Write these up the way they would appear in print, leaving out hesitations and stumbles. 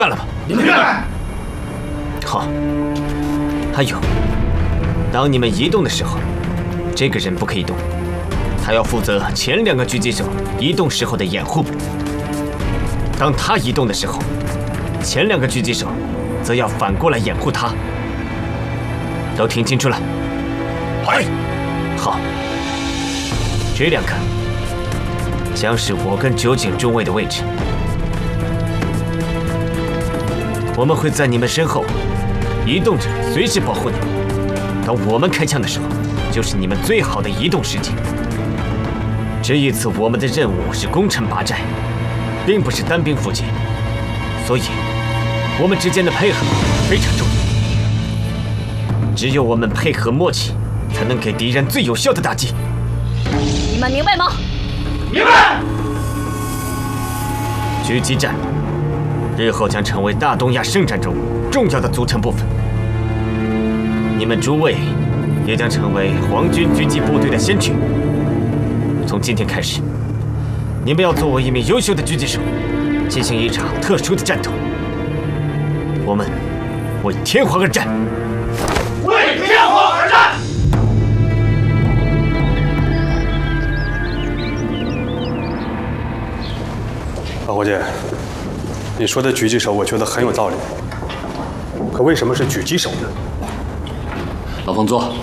办了吗？ 明白。 好。还有，当你们移动的时候，这个人不可以动，他要负责前2个狙击手移动时候的掩护。当他移动的时候，前2个狙击手则要反过来掩护他。都听清楚了？ 嗨。 好。这2个将是我跟酒井中尉的位置。我们会在你们身后移动着，随时保护你们。当我们开枪的时候，就是你们最好的移动时机。这一次我们的任务是攻城拔寨，并不是单兵伏击，所以我们之间的配合非常重要。只有我们配合默契，才能给敌人最有效的打击。 你们明白吗？ 明白。 狙击战日后将成为大东亚圣战中重要的组成部分。你们诸位也将成为皇军狙击部队的先驱。从今天开始，你们要作为一名优秀的狙击手，进行一场特殊的战斗。我们为天皇而战。 为天皇而战。 老伙计，你说的狙击手，我觉得很有道理。可为什么是狙击手呢？ 老冯坐。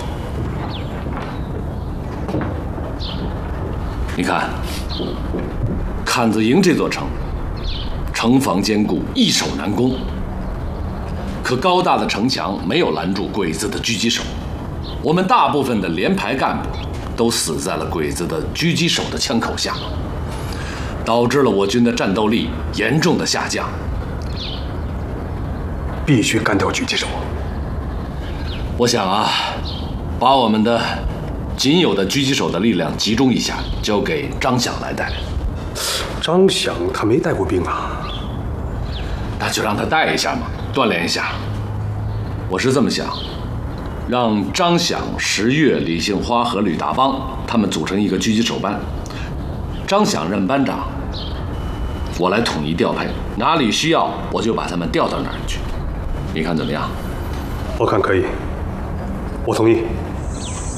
你看，坎子营这座城，城防坚固，易守难攻。可高大的城墙没有拦住鬼子的狙击手，我们大部分的连排干部都死在了鬼子的狙击手的枪口下，导致了我军的战斗力严重的下降。 必须干掉狙击手。 我想啊，把我们的仅有的狙击手的力量集中一下，交给张响来带。 张响他没带过兵啊， 那就让他带一下嘛，锻炼一下。我是这么想，让张响、石月、李杏花和吕大邦他们组成一个狙击手班，张响任班长，我来统一调配，哪里需要我就把他们调到哪儿去。你看怎么样？ 我看可以，我同意。